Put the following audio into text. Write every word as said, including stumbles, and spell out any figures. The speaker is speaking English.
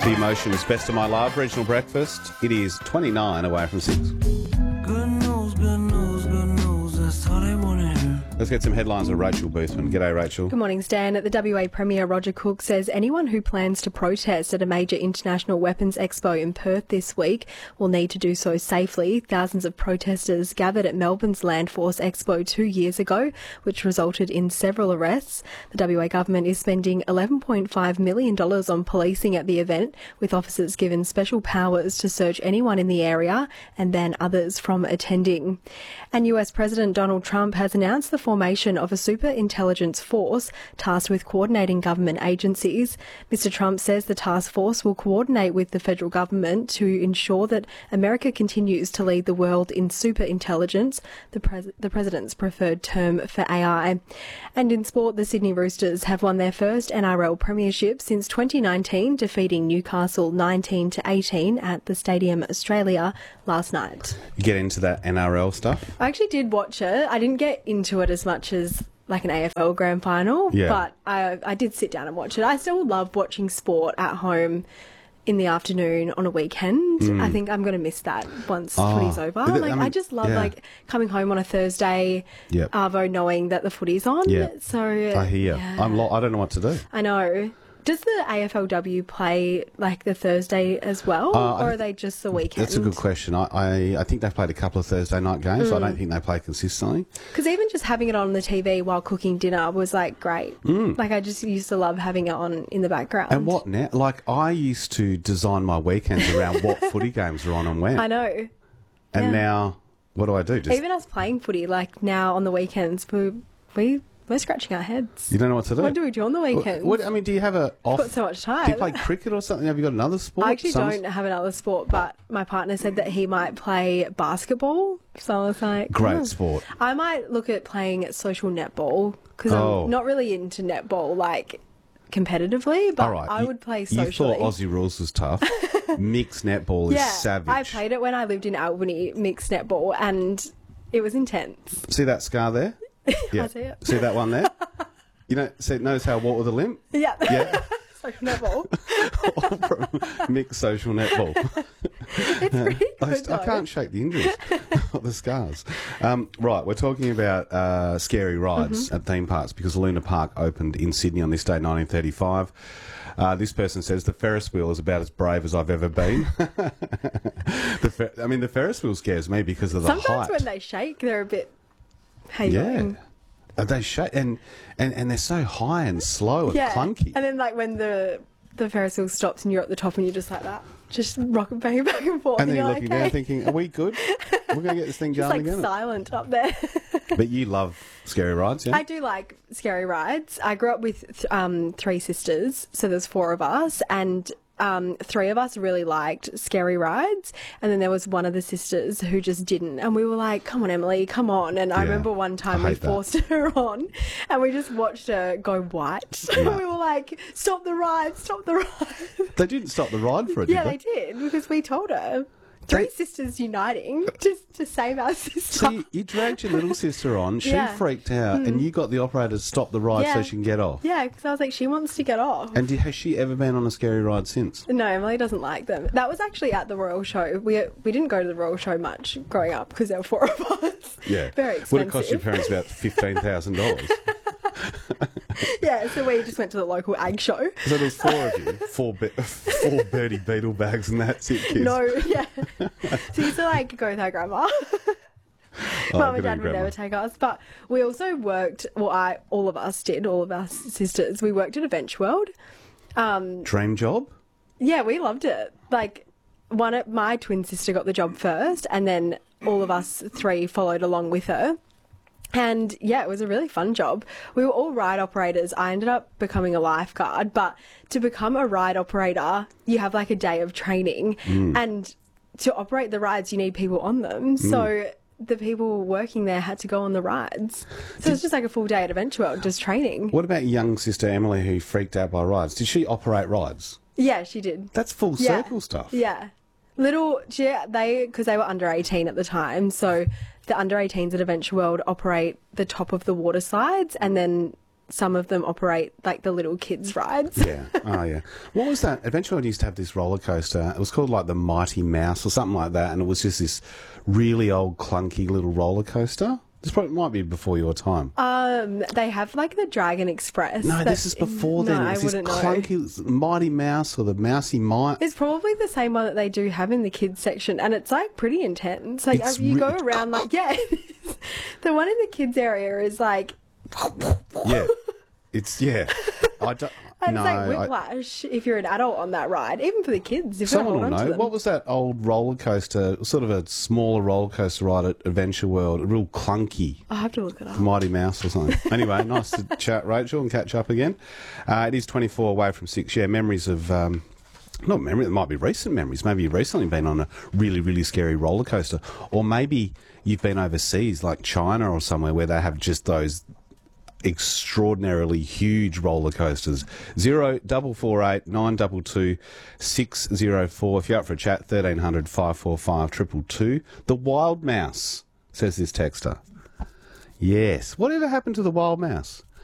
The Emotion is Best of My Love, regional breakfast. It is twenty-nine away from six. Good news, good news, good news. That's all they want to hear. Let's get some headlines with Rachel Boothman. G'day, Rachel. Good morning, Stan. The W A Premier Roger Cook says anyone who plans to protest at a major international weapons expo in Perth this week will need to do so safely. Thousands of protesters gathered at Melbourne's Land Force Expo two years ago, which resulted in several arrests. The W A government is spending eleven point five million dollars on policing at the event, with officers given special powers to search anyone in the area and ban others from attending. And U S President Donald Trump has announced the formation of a super intelligence force tasked with coordinating government agencies. Mister Trump says the task force will coordinate with the federal government to ensure that America continues to lead the world in super intelligence, the, pres- the president's preferred term for A I. And in sport, the Sydney Roosters have won their first N R L premiership since twenty nineteen, defeating Newcastle nineteen to eighteen at the Stadium Australia last night. You get into that N R L stuff? I actually did watch it. I didn't get into it as much as like an A F L grand final, Yeah. but I, I did sit down and watch it. I still love watching sport at home in the afternoon on a weekend. Mm. I think I'm going to miss that once Oh. footy's over. But the- Like I I, mean, just love yeah. like coming home on a Thursday, Yep. arvo, knowing that the footy's on. Yeah. So I hear. yeah. I'm lo- I don't know what to do. I know. Does the A F L W play like the Thursday as well, Uh, I or are think- they just the weekend? That's a good question. I, I, I think they've played a couple of Thursday night games. I don't think they play consistently. Because even just having it on the T V while cooking dinner was like great. Mm. Like I just used to love having it on in the background. And what now? Like, I used to design my weekends around what footy games are on and when. I know. And yeah. now, what do I do? Just Even us playing footy, like now on the weekends, we we we're scratching our heads. You don't know what to do. What do we do on the weekends? What, I mean, do you have a off? Got so much time. Do you play cricket or something? Have you got another sport? I actually Some- don't have another sport, but my partner said that he might play basketball. So I was like, Great oh. sport. I might look at playing social netball because Oh. I'm not really into netball like competitively, but All right. I you- would play You socially. thought Aussie rules was tough. Mixed netball is yeah, savage. I played it when I lived in Albany, mixed netball, and it was intense. See that scar there? Yeah. see it. See that one there? You know, see, notice how I walk with a limp? Yeah. Yeah. Social netball. Mixed social netball. It's pretty good, I, st- I though. can't shake the injuries, the scars. Um, right, we're talking about uh, scary rides Mm-hmm. at theme parks because Luna Park opened in Sydney on this day, nineteen thirty-five. Uh, this person says the Ferris wheel is about as brave as I've ever been. the fer- I mean, the Ferris wheel scares me because of the Sometimes height. when they shake, they're a bit. How you yeah. going? Uh, They shake and, and, and they're so high and slow and Yeah. clunky. And then like when the the Ferris wheel stops and you're at the top and you're just like that, just rocking back back and forth. And then you're you're like, looking okay. down thinking, are we good? We're going to get this thing Just going like again. silent up there. But you love scary rides, yeah? I do like scary rides. I grew up with th- um, three sisters, so there's four of us, and um, three of us really liked scary rides, and then there was one of the sisters who just didn't, and we were like, come on, Emily, come on. And I Yeah, remember one time I we hate that. forced her on, and we just watched her go white. No. We were like, stop the ride, stop the ride. They didn't stop the ride for it, Yeah, did they did, because we told her. Three They- sisters uniting just to save our sister. So you, you dragged your little sister on, she Yeah. freaked out, and you got the operator to stop the ride so Yeah. she can get off. Yeah, because I was like, she wants to get off. And did, has she ever been on a scary ride since? No, Emily doesn't like them. That was actually at the Royal Show. We we didn't go to the Royal Show much growing up because there were four of us. Yeah. Very Would have cost your expensive. parents about fifteen thousand dollars. Yeah, so we just went to the local ag show. So there was four of you, four, be- four Birdie Beetle bags, and that's it, kids. No, yeah. So we used to like go with our grandma. Oh, Mum good and Dad on would Grandma. never take us, but we also worked. Well, I all of us did. All of us sisters. We worked at Adventure World. Um, Dream job? Yeah, we loved it. Like, one of my twin sister got the job first, and then all of us three followed along with her. And yeah, it was a really fun job. We were all ride operators. I ended up becoming a lifeguard, but to become a ride operator, you have like a day of training, and to operate the rides, you need people on them. So the people working there had to go on the rides. So it's just like a full day at Adventure World, just training. What about young sister Emily who freaked out by rides? Did she operate rides? Yeah, she did. That's full Yeah. circle stuff. Yeah. Little, yeah, they, because they were under eighteen at the time, so the under eighteens at Adventure World operate the top of the water slides, and then some of them operate like the little kids' rides. Yeah. Oh, yeah. What was that? Eventually, I used to have this roller coaster. It was called like the Mighty Mouse or something like that, and it was just this really old, clunky little roller coaster. This probably might be before your time. Um, they have like the Dragon Express. No, this is before then. No, It's I this wouldn't know. clunky Mighty Mouse or the Mousy Might. It's probably the same one that they do have in the kids section, and it's like pretty intense. Like It's you re- go around, like yeah, the one in the kids area is like, Yeah. It's, yeah. I don't, it's no, like I- whiplash if you're an adult on that ride, even for the kids. If Someone they will hold on to know. them. What was that old roller coaster, sort of a smaller roller coaster ride at Adventure World, real clunky? I'll have to look it up. Mighty Mouse or something. Anyway, nice to chat, Rachel, and catch up again. Uh, it is twenty-four away from six. Yeah, memories of... Um, not memory, it might be recent memories. Maybe you've recently been on a really, really scary roller coaster. Or maybe you've been overseas, like China or somewhere, where they have just those extraordinarily huge roller coasters. Zero double four eight nine double two six zero four. If you're up for a chat, thirteen hundred five four five triple two. The Wild Mouse, says this texter. Yes. Whatever happened to the Wild Mouse?